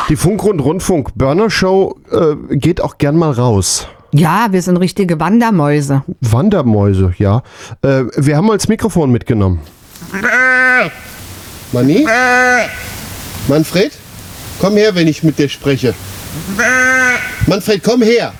Die Funk und Rundfunk Burner Show geht auch gern mal raus. Ja, wir sind richtige Wandermäuse. Wandermäuse, ja. Wir haben mal das Mikrofon mitgenommen. Manni? Manfred? Komm her, wenn ich mit dir spreche. Manfred, komm her.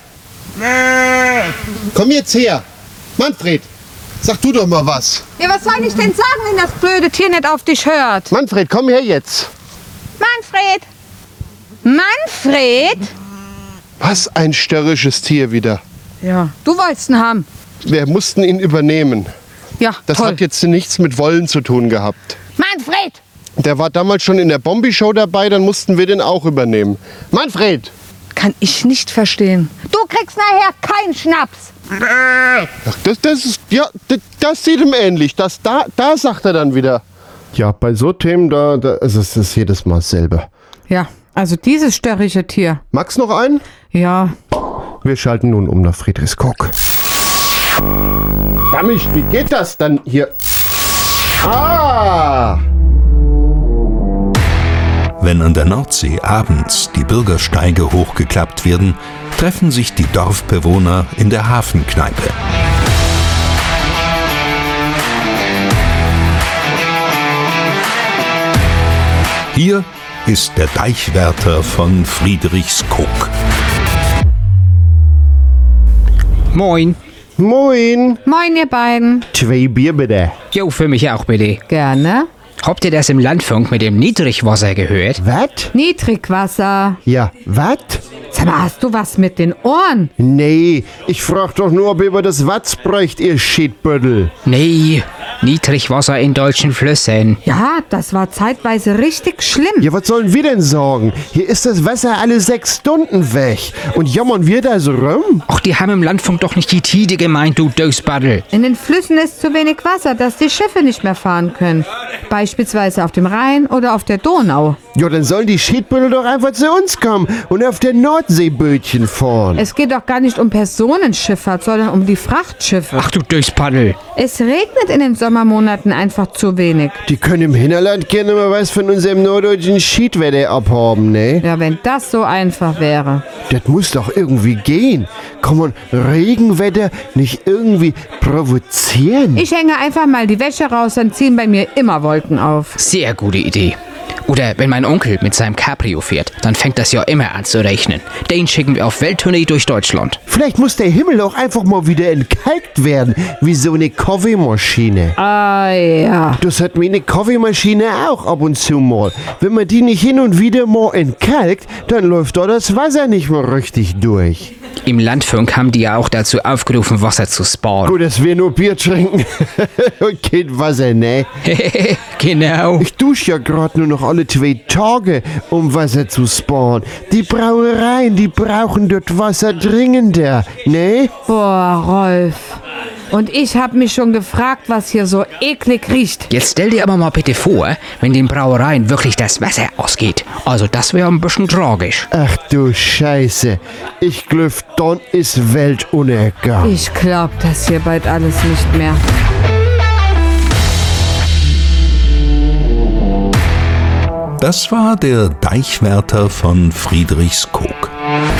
Komm jetzt her. Manfred, sag du doch mal was. Ja, was soll ich denn sagen, wenn das blöde Tier nicht auf dich hört? Manfred, komm her jetzt. Manfred! Manfred! Was ein störrisches Tier wieder. Ja, du wolltest ihn haben. Wir mussten ihn übernehmen. Ja, Das toll. hat jetzt nichts mit Wollen zu tun gehabt. Manfred! Der war damals schon in der Bombi-Show dabei, dann mussten wir den auch übernehmen. Manfred! Kann ich nicht verstehen. Du kriegst nachher keinen Schnaps. Ach, das ist, ja, das sieht ihm ähnlich. Da sagt er dann wieder. Ja, bei so Themen, ist es jedes Mal dasselbe. Ja, also dieses störrische Tier. Magst noch einen? Ja. Wir schalten nun um nach Friedrichskoog. Damit, wie geht das dann hier? Ah! Wenn an der Nordsee abends die Bürgersteige hochgeklappt werden, treffen sich die Dorfbewohner in der Hafenkneipe. Hier ist der Deichwärter von Friedrichskoog. Moin. Moin! Moin, ihr beiden. 2 Bier bitte. Jo, für mich auch bitte. Gerne. Habt ihr das im Landfunk mit dem Niedrigwasser gehört? Was? Niedrigwasser. Ja, was? Sag mal, hast du was mit den Ohren? Nee, ich frag doch nur, ob ihr über das Watz sprecht, ihr Shitbüttel. Nee, Niedrigwasser in deutschen Flüssen. Ja, das war zeitweise richtig schlimm. Ja, was sollen wir denn sorgen? Hier ist das Wasser alle 6 Stunden weg. Und jammern wir da so rum? Ach, die haben im Landfunk doch nicht die Tide gemeint, du Dösbaddel. In den Flüssen ist zu wenig Wasser, dass die Schiffe nicht mehr fahren können. Beispielsweise auf dem Rhein oder auf der Donau. Ja, dann sollen die Shitbüttel doch einfach zu uns kommen und auf der Nordseebötchen fahren. Es geht doch gar nicht um Personenschifffahrt, sondern um die Frachtschiffe. Ach du Dösbaddel. Es regnet in den Sommermonaten einfach zu wenig. Die können im Hinterland gerne mal was von unserem norddeutschen Schiedwetter abhaben, ne? Ja, wenn das so einfach wäre. Das muss doch irgendwie gehen. Kann man Regenwetter nicht irgendwie provozieren? Ich hänge einfach mal die Wäsche raus, dann ziehen bei mir immer Wolken auf. Sehr gute Idee. Oder wenn mein Onkel mit seinem Cabrio fährt, dann fängt das ja immer an zu regnen. Den schicken wir auf Welttournee durch Deutschland. Vielleicht muss der Himmel auch einfach mal wieder entkalkt werden, wie so eine Kaffeemaschine. Ah ja. Das hat meine Kaffeemaschine auch ab und zu mal. Wenn man die nicht hin und wieder mal entkalkt, dann läuft da das Wasser nicht mehr richtig durch. Im Landfunk haben die ja auch dazu aufgerufen, Wasser zu sparen. Gut, dass wir nur Bier trinken und kein Wasser, ne? Genau. Ich dusche ja gerade nur noch alle 2 Tage, um Wasser zu sparen. Die Brauereien, die brauchen dort Wasser dringender, ne? Boah, Rolf. Und ich hab mich schon gefragt, was hier so eklig riecht. Jetzt stell dir aber mal bitte vor, wenn den Brauereien wirklich das Wasser ausgeht. Also das wäre ein bisschen tragisch. Ach du Scheiße. Ich glaub, dann ist Weltuntergang. Ich glaub das hier bald alles nicht mehr. Das war der Deichwärter von Friedrichskoog.